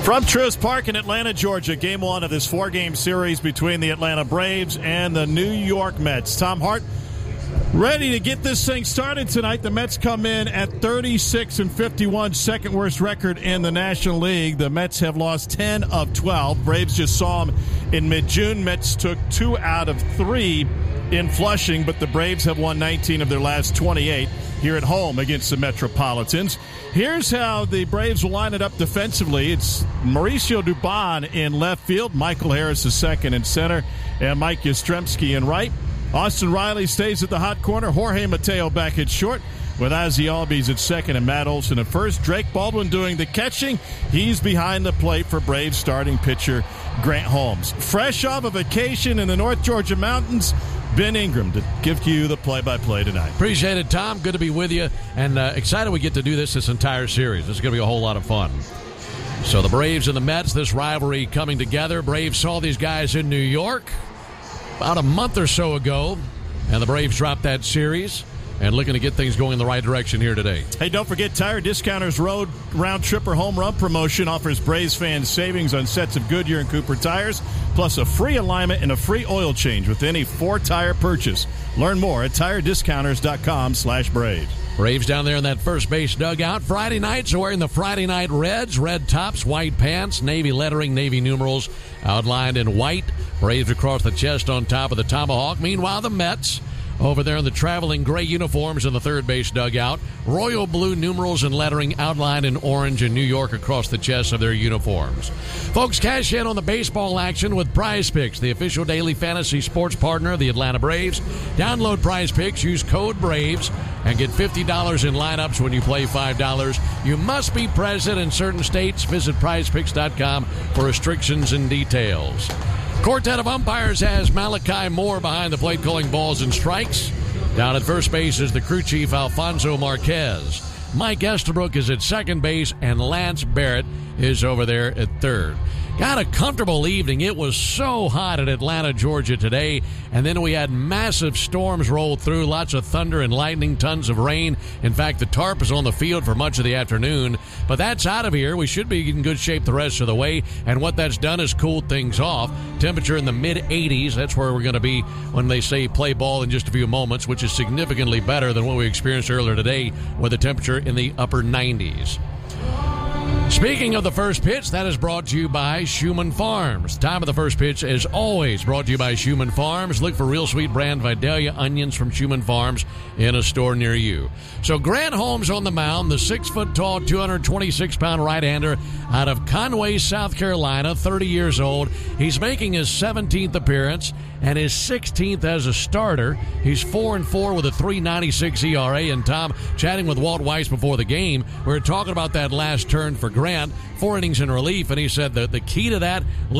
From Truist Park in Atlanta, Georgia, game one of this four-game series between the Atlanta Braves and the New York Mets. Tom Hart ready to get this thing started tonight. The Mets come in at 36-51, second worst record in the National League. The Mets have lost 10 of 12. Braves just saw them in mid-June. Mets took 2 out of 3 in Flushing, but the Braves have won 19 of their last 28 here at home against the Metropolitans. Here's how the Braves will line it up defensively. It's Mauricio Dubon in left field, Michael Harris is second in center, and Mike Yastrzemski in right. Austin Riley stays at the hot corner. Jorge Mateo back at short with Ozzie Albies at second and Matt Olson at first. Drake Baldwin doing the catching. He's behind the plate for Braves starting pitcher Grant Holmes. Fresh off a vacation in the North Georgia mountains, Ben Ingram to give you the play-by-play tonight. Appreciate it, Tom. Good to be with you. And excited we get to do this entire series. This is going to be a whole lot of fun. So the Braves and the Mets, this rivalry coming together. Braves saw these guys in New York about a month or so ago, and the Braves dropped that series and looking to get things going in the right direction here today. Hey, don't forget Tire Discounters Road Round Trip or Home Run promotion offers Braves fans savings on sets of Goodyear and Cooper tires, plus a free alignment and a free oil change with any 4-tire purchase. Learn more at tirediscounters.com/Braves. Braves down there in that first base dugout. Friday nights are wearing the Friday Night Reds, red tops, white pants, navy lettering, navy numerals outlined in white. Braves across the chest on top of the tomahawk. Meanwhile, the Mets over there in the traveling gray uniforms in the third base dugout. Royal blue numerals and lettering outlined in orange in New York across the chest of their uniforms. Folks, cash in on the baseball action with Prize Picks, the official daily fantasy sports partner of the Atlanta Braves. Download Prize Picks, use code BRAVES, and get $50 in lineups when you play $5. You must be present in certain states. Visit prizepicks.com for restrictions and details. Quartet of umpires has Malachi Moore behind the plate calling balls and strikes. Down at first base is the crew chief, Alfonso Marquez. Mike Estabrook is at second base, and Lance Barrett is over there at third. Got a comfortable evening. It was so hot in Atlanta, Georgia today, and then we had massive storms roll through, lots of thunder and lightning, tons of rain. In fact, the tarp is on the field for much of the afternoon, but that's out of here. We should be in good shape the rest of the way, and what that's done is cooled things off. Temperature in the mid-80s. That's where we're going to be when they say play ball in just a few moments, which is significantly better than what we experienced earlier today with a temperature in the upper 90s. Speaking of the first pitch, that is brought to you by Schumann Farms. Time of the first pitch is always brought to you by Schumann Farms. Look for Real Sweet brand Vidalia onions from Schumann Farms in a store near you. So Grant Holmes on the mound, the 6-foot-tall, 226-pound right-hander out of Conway, South Carolina, 30 years old. He's making his 17th appearance and his 16th as a starter. He's 4-4 with a 3.96 ERA. And Tom, chatting with Walt Weiss before the game, we were talking about that last turn for Grant, 4 innings in relief, and he said that the key to that